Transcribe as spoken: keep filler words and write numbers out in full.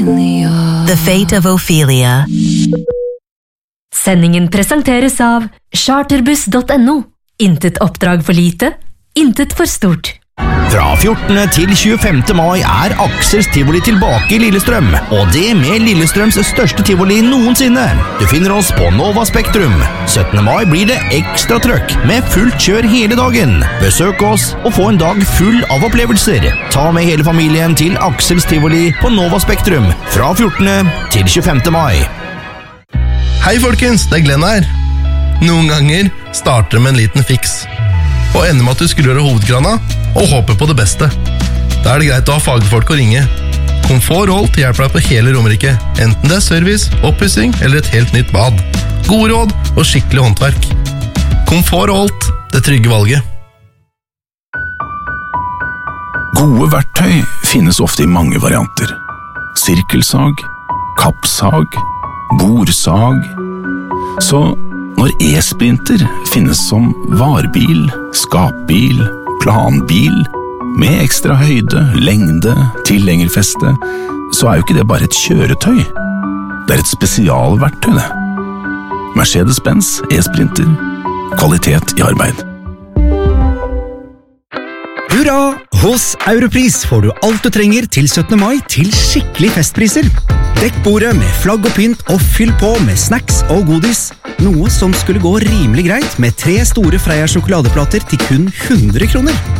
The Fate of Ophelia. Sendingen presenteres av charterbuss punktum no. Intet oppdrag for lite, intet for stort. Fra fjortende til tjuefemte mai er Aksels Tivoli tilbake i Lillestrøm, og det med Lillestrøms største tivoli noensinne. Du finner oss på Nova Spektrum. syttende mai blir det ekstra trøkk, med fullt kjør hele dagen. Besøk oss og få en dag full av opplevelser. Ta med hele familien til Aksels Tivoli på Nova Spektrum, fra fjortende til tjuefemte mai. Hei folkens, det er Glenn her. Noen ganger starter med en liten fiks, og ender med at du skrur av hovedkrana og håper på det beste. Da er det greit å ha fagfolk å ringe. Komfort Holt hjelper deg på hele Romerike, enten det er service, oppussing eller et helt nytt bad. Gode råd og skikkelig håndverk. Komfort Holt, det trygge valget. Gode verktøy finnes ofte i mange varianter. Sirkelsag, kappsag, borsag. Så når e-sprinter finnes som varebil, skapbil, planbil, med ekstra høyde, lengde, tilhengerfeste, så er jo ikke det bare et kjøretøy. Det er et spesialverktøy, det. Mercedes-Benz e-sprinter. Kvalitet i arbeid. Hurra! Hos Europris får du alt du trenger til syttende mai til skikkelig festpriser. Dekk bordet med flagg og pynt og fyll på med snacks og godis. Noe som skulle gå rimelig greit med tre store Freia sjokoladeplater til kun hundre kroner.